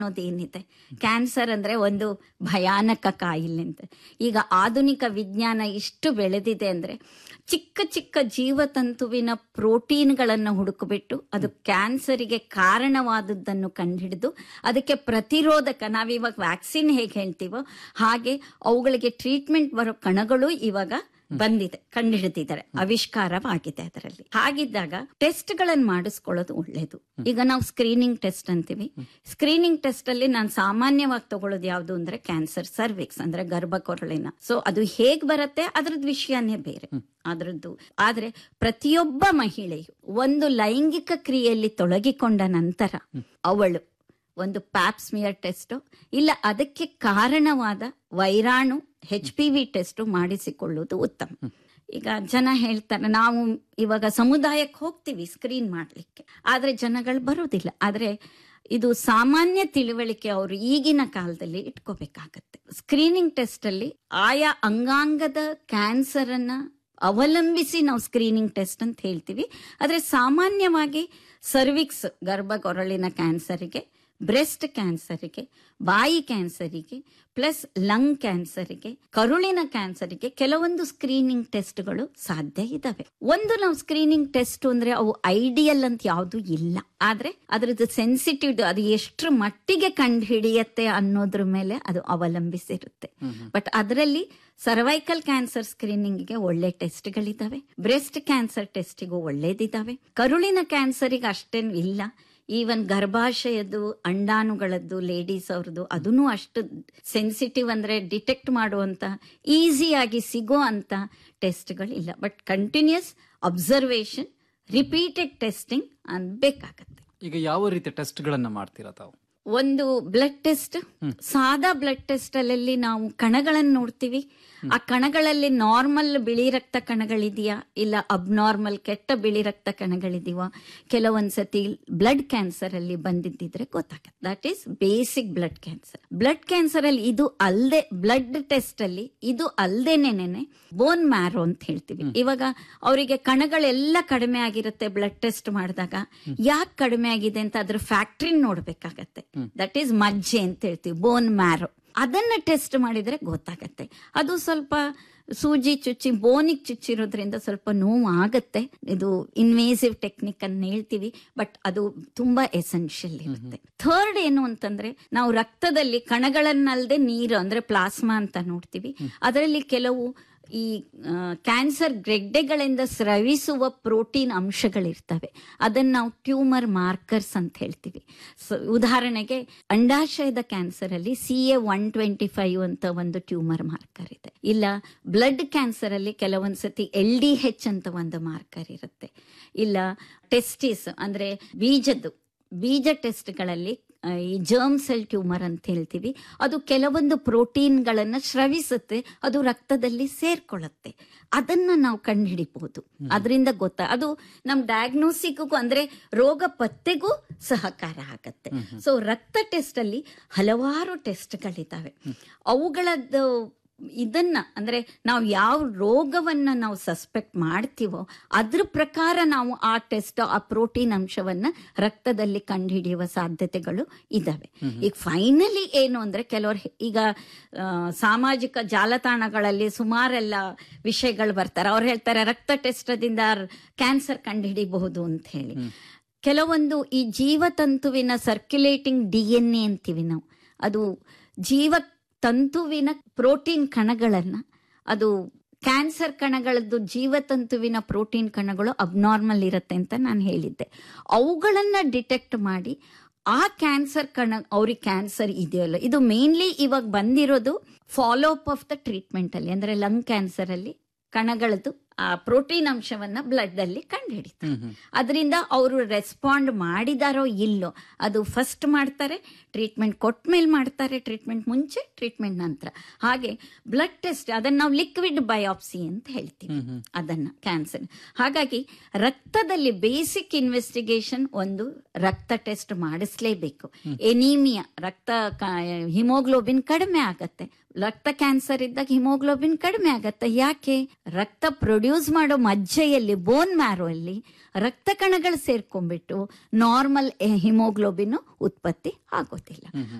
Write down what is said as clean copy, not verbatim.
ಅನ್ನೋದೇನಿದೆ, cancer ಅಂದ್ರೆ ಒಂದು ಭಯಾನಕ ಕಾಯಿಲೆ ಅಂತ. ಈಗ ಆಧುನಿಕ ವಿಜ್ಞಾನ ಇಷ್ಟು ಬೆಳೆದಿದೆ ಅಂದ್ರೆ ಚಿಕ್ಕ ಚಿಕ್ಕ ಜೀವತಂತುವಿನ ಪ್ರೋಟೀನ್ಗಳನ್ನು ಹುಡುಕಿಬಿಟ್ಟು ಅದು ಕ್ಯಾನ್ಸರಿಗೆ ಕಾರಣವಾದದ್ದನ್ನು ಕಂಡುಹಿಡಿದು ಅದಕ್ಕೆ ಪ್ರತಿರೋಧಕ, ನಾವಿವಾಗ ವ್ಯಾಕ್ಸಿನ್ ಹೇಗೆ ಹೇಳ್ತೀವೋ ಹಾಗೆ ಅವುಗಳಿಗೆ ಟ್ರೀಟ್ಮೆಂಟ್ ಬರೋ ಕಣಗಳು ಇವಾಗ ಬಂದಿದೆ, ಕಂಡುಹಿಡಿದಿದ್ದಾರೆ, ಆವಿಷ್ಕಾರವಾಗಿದೆ ಅದರಲ್ಲಿ. ಹಾಗಿದ್ದಾಗ ಟೆಸ್ಟ್ ಗಳನ್ನು ಮಾಡಿಸ್ಕೊಳ್ಳೋದು ಒಳ್ಳೇದು. ಈಗ ನಾವು ಸ್ಕ್ರೀನಿಂಗ್ ಟೆಸ್ಟ್ ಅಂತೀವಿ. ಸ್ಕ್ರೀನಿಂಗ್ ಟೆಸ್ಟ್ ಅಲ್ಲಿ ನಾನು ಸಾಮಾನ್ಯವಾಗಿ ತಗೊಳ್ಳೋದು ಯಾವ್ದು ಅಂದ್ರೆ ಕ್ಯಾನ್ಸರ್ ಸರ್ವಿಕ್ಸ್ ಅಂದ್ರೆ ಗರ್ಭಕೊರಳಿನ. ಸೊ ಅದು ಹೇಗ್ ಬರುತ್ತೆ ಅದ್ರದ್ದು ವಿಷಯನೇ ಬೇರೆ ಅದ್ರದ್ದು. ಆದ್ರೆ ಪ್ರತಿಯೊಬ್ಬ ಮಹಿಳೆಯು ಒಂದು ಲೈಂಗಿಕ ಕ್ರಿಯೆಯಲ್ಲಿ ತೊಡಗಿಕೊಂಡ ನಂತರ ಅವಳು ಒಂದು ಪ್ಯಾಪ್ಸ್ಮಿಯರ್ ಟೆಸ್ಟ್ ಇಲ್ಲ ಅದಕ್ಕೆ ಕಾರಣವಾದ ವೈರಾಣು HPV ಟೆಸ್ಟ್ ಮಾಡಿಸಿಕೊಳ್ಳುವುದು ಉತ್ತಮ. ಈಗ ಜನ ಹೇಳ್ತಾರೆ ನಾವು ಇವಾಗ ಸಮುದಾಯಕ್ಕೆ ಹೋಗ್ತೀವಿ ಸ್ಕ್ರೀನ್ ಮಾಡ್ಲಿಕ್ಕೆ, ಆದ್ರೆ ಜನಗಳು ಬರುವುದಿಲ್ಲ. ಆದ್ರೆ ಇದು ಸಾಮಾನ್ಯ ತಿಳುವಳಿಕೆ ಅವರು ಈಗಿನ ಕಾಲದಲ್ಲಿ ಇಟ್ಕೋಬೇಕಾಗತ್ತೆ. ಸ್ಕ್ರೀನಿಂಗ್ ಟೆಸ್ಟ್ ಅಲ್ಲಿ ಆಯಾ ಅಂಗಾಂಗದ ಕ್ಯಾನ್ಸರ್ ಅನ್ನ ಅವಲಂಬಿಸಿ ನಾವು ಸ್ಕ್ರೀನಿಂಗ್ ಟೆಸ್ಟ್ ಅಂತ ಹೇಳ್ತೀವಿ. ಆದ್ರೆ ಸಾಮಾನ್ಯವಾಗಿ ಸರ್ವಿಕ್ಸ್ ಗರ್ಭಕೊರಳಿನ ಕ್ಯಾನ್ಸರಿಗೆ, ಬ್ರೆಸ್ಟ್ ಕ್ಯಾನ್ಸರಿಗೆ, ಬಾಯಿ ಕ್ಯಾನ್ಸರಿಗೆ, ಪ್ಲಸ್ ಲಂಗ್ ಕ್ಯಾನ್ಸರಿಗೆ, ಕರುಳಿನ ಕ್ಯಾನ್ಸರಿಗೆ ಕೆಲವೊಂದು ಸ್ಕ್ರೀನಿಂಗ್ ಟೆಸ್ಟ್ಗಳು ಸಾಧ್ಯ ಇದಾವೆ. ಒಂದು ನಾವು ಸ್ಕ್ರೀನಿಂಗ್ ಟೆಸ್ಟ್ ಅಂದ್ರೆ ಅವು ಐಡಿಯಲ್ ಅಂತ ಯಾವುದು ಇಲ್ಲ, ಆದ್ರೆ ಅದ್ರದ್ದು ಸೆನ್ಸಿಟಿವ್ ಅದು ಎಷ್ಟರ ಮಟ್ಟಿಗೆ ಕಂಡು ಹಿಡಿಯತ್ತೆ ಅನ್ನೋದ್ರ ಮೇಲೆ ಅದು ಅವಲಂಬಿಸಿರುತ್ತೆ. ಬಟ್ ಅದರಲ್ಲಿ ಸರ್ವೈಕಲ್ ಕ್ಯಾನ್ಸರ್ ಸ್ಕ್ರೀನಿಂಗ್ಗೆ ಒಳ್ಳೆ ಟೆಸ್ಟ್ಗಳಿದಾವೆ, ಬ್ರೆಸ್ಟ್ ಕ್ಯಾನ್ಸರ್ ಟೆಸ್ಟಿಗೂ ಒಳ್ಳೇದಿದ್ದಾವೆ, ಕರುಳಿನ ಕ್ಯಾನ್ಸರಿಗೆ ಅಷ್ಟೇನು ಇಲ್ಲ. ಈವನ್ ಗರ್ಭಾಶಯದ್ದು ಅಂಡಾಣುಗಳದ್ದು ಲೇಡೀಸ್ ಅವ್ರದ್ದು ಅದನ್ನು ಅಷ್ಟು ಸೆನ್ಸಿಟಿವ್ ಅಂದ್ರೆ ಡಿಟೆಕ್ಟ್ ಮಾಡುವಂತ ಈಸಿಯಾಗಿ ಸಿಗೋ ಅಂತ ಟೆಸ್ಟ್ಗಳಿಲ್ಲ. But continuous observation, repeated testing ಬೇಕಾಗತ್ತೆ. ಈಗ ಯಾವ ರೀತಿ ಟೆಸ್ಟ್ ಗಳನ್ನ ಮಾಡ್ತೀರಾ ತಾವು? ಒಂದು ಬ್ಲಡ್ ಟೆಸ್ಟ್, ಸಾದಾ ಬ್ಲಡ್ ಟೆಸ್ಟ್ ಅಲ್ಲಿ ನಾವು ಕಣಗಳನ್ನು ನೋಡ್ತೀವಿ. ಆ ಕಣಗಳಲ್ಲಿ ನಾರ್ಮಲ್ ಬಿಳಿ ರಕ್ತ ಕಣಗಳಿದೆಯಾ ಇಲ್ಲ ಅಬ್ನಾರ್ಮಲ್ ಕೆಟ್ಟ ಬಿಳಿ ರಕ್ತ ಕಣಗಳಿದೆಯಾ, ಕೆಲವೊಂದ್ಸತಿ ಬ್ಲಡ್ ಕ್ಯಾನ್ಸರ್ ಅಲ್ಲಿ ಬಂದಿದ್ದಿದ್ರೆ ಗೊತ್ತಾಗತ್ತೆ. That is basic blood cancer. Blood cancer ಅಲ್ಲಿ ಇದು ಅಲ್ಲದೆ, ಬ್ಲಡ್ ಟೆಸ್ಟ್ ಅಲ್ಲಿ ಇದು ಅಲ್ಲದೇನೆ ಬೋನ್ ಮ್ಯಾರೋ ಅಂತ ಹೇಳ್ತೀವಿ. ಇವಾಗ ಅವರಿಗೆ ಕಣಗಳೆಲ್ಲ ಕಡಿಮೆ ಆಗಿರುತ್ತೆ ಬ್ಲಡ್ ಟೆಸ್ಟ್ ಮಾಡಿದಾಗ. ಯಾಕೆ ಕಡಿಮೆ ಆಗಿದೆ ಅಂತ ಅದ್ರ ಫ್ಯಾಕ್ಟ್ರಿ ನೋಡ್ಬೇಕಾಗತ್ತೆ. ದಟ್ ಈಸ್ ಮಜ್ಜೆ ಅಂತ ಹೇಳ್ತೀವಿ, ಬೋನ್ ಮ್ಯಾರೋ. ಅದನ್ನ ಟೆಸ್ಟ್ ಮಾಡಿದ್ರೆ ಗೊತ್ತಾಗತ್ತೆ. ಅದು ಸ್ವಲ್ಪ ಸೂಜಿ ಚುಚ್ಚಿ ಬೋನಿಗೆ ಚುಚ್ಚಿರೋದ್ರಿಂದ ಸ್ವಲ್ಪ ನೋವು ಆಗತ್ತೆ. ಇದು ಇನ್ವೇಸಿವ್ ಟೆಕ್ನಿಕ್ ಅನ್ನು ಹೇಳ್ತೀವಿ, ಬಟ್ ಅದು ತುಂಬಾ ಎಸೆನ್ಷಿಯಲ್ ಇರುತ್ತೆ. ಥರ್ಡ್ ಏನು ಅಂತಂದ್ರೆ ನಾವು ರಕ್ತದಲ್ಲಿ ಕಣಗಳನ್ನಲ್ದೆ ನೀರು ಅಂದ್ರೆ ಪ್ಲಾಸ್ಮಾ ಅಂತ ನೋಡ್ತೀವಿ. ಅದರಲ್ಲಿ ಕೆಲವು ಈ ಕ್ಯಾನ್ಸರ್ ಗೆಡ್ಡೆಗಳಿಂದ ಸ್ರವಿಸುವ ಪ್ರೋಟೀನ್ ಅಂಶಗಳಿರ್ತವೆ. ಅದನ್ನ ನಾವು ಟ್ಯೂಮರ್ ಮಾರ್ಕರ್ಸ್ ಅಂತ ಹೇಳ್ತೀವಿ. ಉದಾಹರಣೆಗೆ ಅಂಡಾಶಯದ ಕ್ಯಾನ್ಸರ್ ಅಲ್ಲಿ CA-125 ಅಂತ ಒಂದು ಟ್ಯೂಮರ್ ಮಾರ್ಕರ್ ಇದೆ. ಇಲ್ಲ ಬ್ಲಡ್ ಕ್ಯಾನ್ಸರ್ ಅಲ್ಲಿ ಕೆಲವೊಂದ್ಸತಿ LDH ಅಂತ ಒಂದು ಮಾರ್ಕರ್ ಇರುತ್ತೆ. ಇಲ್ಲ ಟೆಸ್ಟಿಸ್ ಅಂದ್ರೆ ಬೀಜ ಟೆಸ್ಟ್ಗಳಲ್ಲಿ ಈ ಜರ್ಮ್ ಸೆಲ್ ಟ್ಯೂಮರ್ ಅಂತ ಹೇಳ್ತೀವಿ. ಅದು ಕೆಲವೊಂದು ಪ್ರೋಟೀನ್ಗಳನ್ನ ಸ್ರವಿಸುತ್ತೆ, ಅದು ರಕ್ತದಲ್ಲಿ ಸೇರ್ಕೊಳ್ಳುತ್ತೆ. ಅದನ್ನ ನಾವು ಕಂಡುಹಿಡಿಬಹುದು. ಅದರಿಂದ ಅದು ನಮ್ ಡಯಾಗ್ನೋಸಿಗೂ ಅಂದ್ರೆ ರೋಗ ಪತ್ತೆಗೂ ಸಹಕಾರ ಆಗತ್ತೆ. ಸೊ ರಕ್ತ ಟೆಸ್ಟ್ ಅಲ್ಲಿ ಹಲವಾರು ಟೆಸ್ಟ್ಗಳಿದ್ದಾವೆ. ಅವುಗಳದ್ದು ಇದನ್ನ ಅಂದ್ರೆ ನಾವು ಯಾವ ರೋಗವನ್ನ ನಾವು ಸಸ್ಪೆಕ್ಟ್ ಮಾಡ್ತೀವೋ ಅದ್ರ ಪ್ರಕಾರ ನಾವು ಆ ಟೆಸ್ಟ್, ಆ ಪ್ರೋಟೀನ್ ಅಂಶವನ್ನ ರಕ್ತದಲ್ಲಿ ಕಂಡುಹಿಡಿಯುವ ಸಾಧ್ಯತೆಗಳು ಇದಾವೆ. ಈಗ ಫೈನಲಿ ಏನು ಅಂದ್ರೆ ಕೆಲವರು ಈಗ ಸಾಮಾಜಿಕ ಜಾಲತಾಣಗಳಲ್ಲಿ ಸುಮಾರೆಲ್ಲ ವಿಷಯಗಳು ಬರ್ತಾರೆ. ಅವ್ರು ಹೇಳ್ತಾರೆ ರಕ್ತ ಟೆಸ್ಟದಿಂದ ಕ್ಯಾನ್ಸರ್ ಕಂಡುಹಿಡಿಬಹುದು ಅಂತ ಹೇಳಿ. ಕೆಲವೊಂದು ಈ ಜೀವತಂತುವಿನ ಸರ್ಕ್ಯುಲೇಟಿಂಗ್ DNA ಅಂತೀವಿ ನಾವು, ಅದು ತಂತುವಿನ ಪ್ರೋಟೀನ್ ಕಣಗಳನ್ನ, ಅದು ಕ್ಯಾನ್ಸರ್ ಕಣಗಳದ್ದು ಜೀವತಂತುವಿನ ಪ್ರೋಟೀನ್ ಕಣಗಳು ಅಬ್ನಾರ್ಮಲ್ ಇರುತ್ತೆ ಅಂತ ನಾನು ಹೇಳಿದ್ದೆ. ಅವುಗಳನ್ನ ಡಿಟೆಕ್ಟ್ ಮಾಡಿ ಆ ಕ್ಯಾನ್ಸರ್ ಅವ್ರಿಗೆ ಕ್ಯಾನ್ಸರ್ ಇದೆಯಲ್ಲ, ಇದು ಮೇನ್ಲಿ ಇವಾಗ ಬಂದಿರೋದು follow up of the treatment ಅಲ್ಲಿ. ಅಂದ್ರೆ ಲಂಗ್ ಕ್ಯಾನ್ಸರ್ ಅಲ್ಲಿ ಕಣಗಳದ್ದು ಆ ಪ್ರೋಟೀನ್ ಅಂಶವನ್ನ ಬ್ಲಡ್ ಅಲ್ಲಿ ಕಂಡುಹಿಡಿತಾರೆ. ಅದರಿಂದ ಅವರು ರೆಸ್ಪಾಂಡ್ ಮಾಡಿದಾರೋ ಇಲ್ಲೋ ಅದು ಫಸ್ಟ್ ಮಾಡ್ತಾರೆ, ಟ್ರೀಟ್ಮೆಂಟ್ ಕೊಟ್ಮೇಲೆ ಮಾಡ್ತಾರೆ, ಟ್ರೀಟ್ಮೆಂಟ್ ಮುಂಚೆ, ಟ್ರೀಟ್ಮೆಂಟ್ ನಂತರ. ಹಾಗೆ ಬ್ಲಡ್ ಟೆಸ್ಟ್ ಅದನ್ನ ನಾವು ಲಿಕ್ವಿಡ್ ಬಯಾಪ್ಸಿ ಅಂತ ಹೇಳ್ತೀವಿ ಅದನ್ನ ಕ್ಯಾನ್ಸರ್. ಹಾಗಾಗಿ ರಕ್ತದಲ್ಲಿ ಬೇಸಿಕ್ ಇನ್ವೆಸ್ಟಿಗೇಷನ್ ಒಂದು ರಕ್ತ ಟೆಸ್ಟ್ ಮಾಡಿಸ್ಲೇಬೇಕು. ಎನೀಮಿಯಾ, ರಕ್ತ ಹಿಮೋಗ್ಲೋಬಿನ್ ಕಡಿಮೆ ಆಗತ್ತೆ, ರಕ್ತ ಕ್ಯಾನ್ಸರ್ ಇದ್ದಾಗ ಹಿಮೋಗ್ಲೋಬಿನ್ ಕಡಿಮೆ ಆಗತ್ತೆ. ಯಾಕೆ? ರಕ್ತ ಪ್ರೊಡ್ಯೂಸ್ ಮಾಡೋ ಮಜ್ಜೆಯಲ್ಲಿ, ಬೋನ್ ಮ್ಯಾರೋ ಅಲ್ಲಿ ರಕ್ತ ಕಣಗಳು ಸೇರ್ಕೊಂಡ್ಬಿಟ್ಟು ನಾರ್ಮಲ್ ಹಿಮೋಗ್ಲೋಬಿನ್ ಉತ್ಪತ್ತಿ ಆಗೋದಿಲ್ಲ.